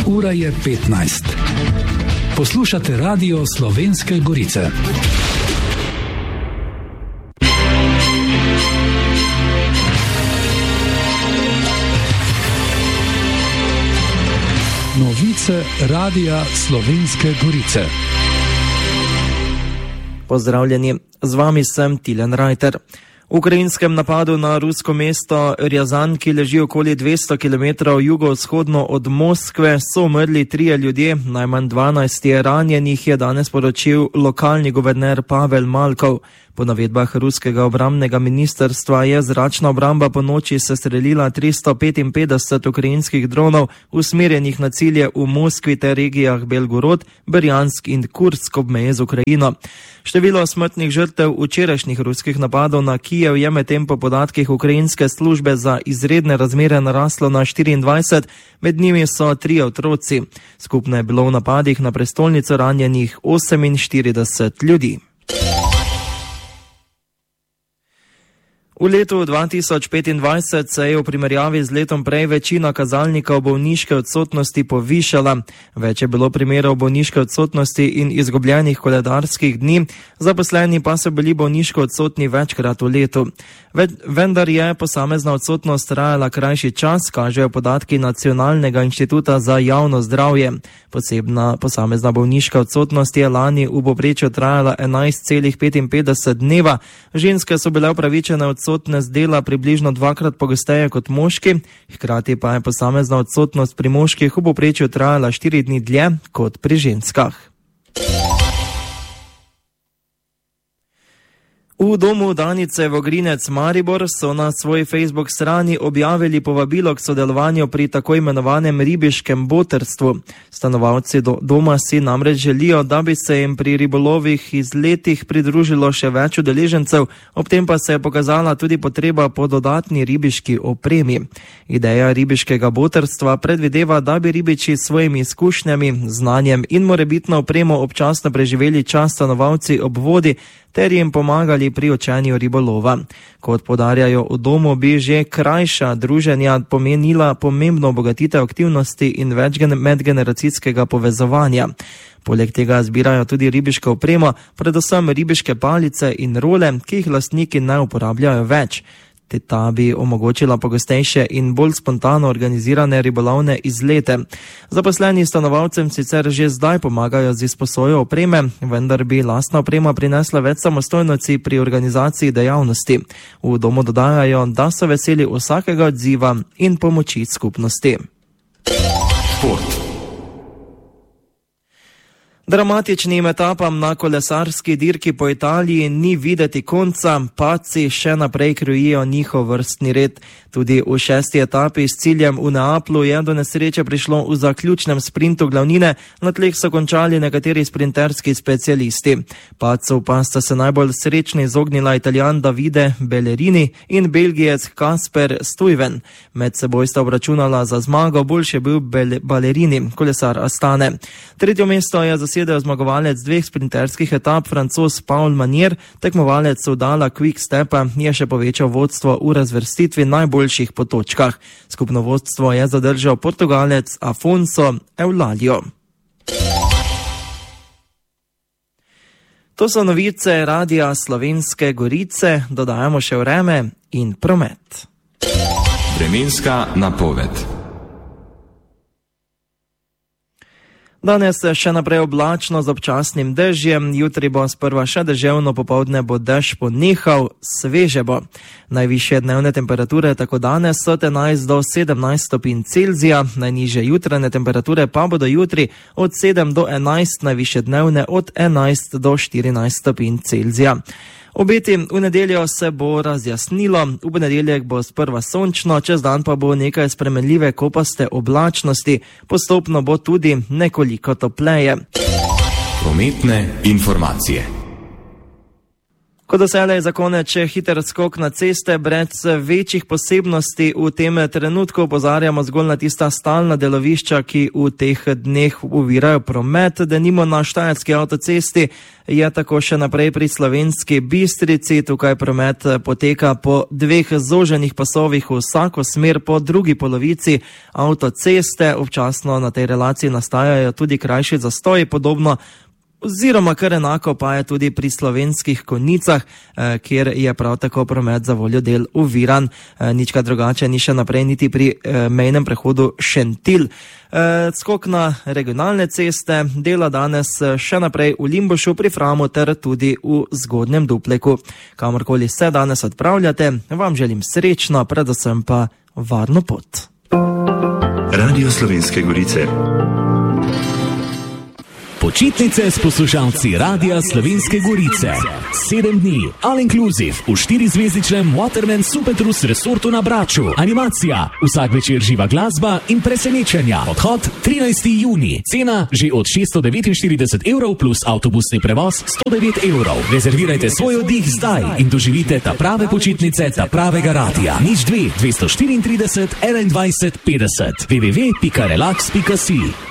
Ura je 15. Poslušate Radio Slovenske Gorice. Novice Radia Slovenske Gorice. Pozdravljeni, z vami sem Tilen Rajter. V ukrajinskem napadu na rusko mesto Rjazan, ki leži okoli 200 km jugovzhodno od Moskve, so umrli 3 ljudje, najmanj 12 je ranjenih, je danes poročil lokalni guverner Pavel Malkov. Po navedbah ruskega obrambnega ministrstva je zračna obramba po noči sestrelila 355 ukrajinskih dronov, usmerjenih na cilje v Moskvi ter regijah Belgorod, Brjansk in Kursk ob meji z Ukrajino. Število smrtnih žrtev včerajšnjih ruskih napadov na Kijev je medtem po podatkih ukrajinske službe za izredne razmere naraslo na 24, med njimi so 3 otroci. Skupno je bilo v napadih na prestolnico ranjenih 48 ljudi. V letu 2025 se je v primerjavi z letom prej večina kazalnikov bolniške odsotnosti povišala. Več je bilo primerov bolniške odsotnosti in izgubljenih koledarskih dni, zaposleni pa so bili bolniško odsotni večkrat v letu. Vendar je posamezna odsotnost trajala krajši čas, kažejo podatki Nacionalnega inštituta za javno zdravje. Posamezna bolniška odsotnost je lani v povprečju trajala 11,55 dneva, ženske so bile upravičene odsotne z dela približno 2-krat pogosteje kot moški, hkrati pa je posamezna odsotnost pri moških v povprečju trajala 4 dni dlje kot pri ženskah. V domu Danice Vogrinec Maribor so na svoji Facebook strani objavili povabilo k sodelovanju pri tako imenovanem ribiškem botrstvu. Stanovalci doma si namreč želijo, da bi se jim pri ribolovih izletih pridružilo še več udeležencev, ob tem pa se je pokazala tudi potreba po dodatni ribiški opremi. Ideja ribiškega botrstva predvideva, da bi ribiči s svojimi izkušnjami, znanjem in morebitno opremo občasno preživeli čas stanovalci ob vodi, ter jim pomagali pri učenju ribolova. Kot podarjajo v domu, bi že krajša druženja pomenila pomembno obogatitev aktivnosti in več medgeneracijskega povezovanja. Poleg tega zbirajo tudi ribiško opremo, predvsem ribiške palice in role, ki jih lastniki ne uporabljajo več. Ta bi omogočila pogostejše in bolj spontano organizirane ribolovne izlete. Zaposleni stanovalcem sicer že zdaj pomagajo z izposojo opreme, vendar bi lastna oprema prinesla več samostojnosti pri organizaciji dejavnosti. V domu dodajajo, da so veseli vsakega odziva in pomoči skupnosti. Šport. Dramatičnim etapam na kolesarski dirki po Italiji ni videti konca, padci še naprej krojijo njihov vrstni red. Tudi v 6. etapi s ciljem v Neaplu je do nesreče prišlo v zaključnem sprintu glavnine, na tleh so končali nekateri sprinterski specialisti. Padcev pa sta se najbolj srečno izognila Italijan Davide Bellerini in Belgijec Kasper Stuyven. Med seboj sta obračunala za zmago, boljši je bil Ballerini, kolesar Astane. Tretje mesto je zasedel zmagovalec 2 sprinterskih etap, Francoz Paul Manier, tekmovalec Soudala Quick Stepa je še povečal vodstvo v razvrstitvi najboljših po točkah. Skupno vodstvo je zadržal Portugalec Afonso Eulalio. To so novice Radia Slovenske Gorice, dodajamo še vreme in promet. Vremenska napoved. Danes je še naprej oblačno z občasnim dežjem, jutri bo sprva še deževno, popoldne bo dež ponehal, sveže bo. Najvišje dnevne temperature tako danes so 11 do 17 stopinj Celzija, najnižje jutranje temperature pa bodo jutri od 7 do 11, najvišje dnevne od 11 do 14 stopinj Celzija. Obeti v nedeljo se bo razjasnilo, v ponedeljek bo sprva sončno, čez dan pa bo nekaj spremenljive kopaste oblačnosti, postopno bo tudi nekoliko topleje. Prometne informacije. Kot doselej za konec hiter skok na ceste brez večjih posebnosti. V tem trenutku opozarjamo zgolj na tista stalna delovišča, ki v teh dneh ovirajo promet. Denimo na Štajerski avtocesti je tako še naprej pri Slovenski Bistrici. Tukaj promet poteka po dveh zoženih pasovih v vsako smer po drugi polovici avtoceste. Občasno na tej relaciji nastajajo tudi krajši zastoji, podobno oziroma kar enako pa je tudi pri Slovenskih Konjicah, kjer je prav tako promet za voljo del oviran. Nička drugače ni še naprej niti pri mejnem prehodu Šentilj. Skok na regionalne ceste dela danes še naprej v Limbušu, pri Framu ter tudi v Zgodnjem Dupleku. Kamorkoli se danes odpravljate, vam želim srečno, predvsem pa varno pot. Radio Slovenske Gorice. Počitnice s poslušalci Radia Slovenske Gorice. 7 dni, all inclusive, v 4-zvezdičnem Waterman Supertrus resortu na Braču. Animacija, vsak večer živa glasba in presenečenja. Odhod 13. juni, cena že od 649 evrov plus avtobusni prevoz 109 evrov. Rezervirajte svoj oddih zdaj in doživite ta prave počitnice, ta pravega radia. 02 234 21 50 www.relax.si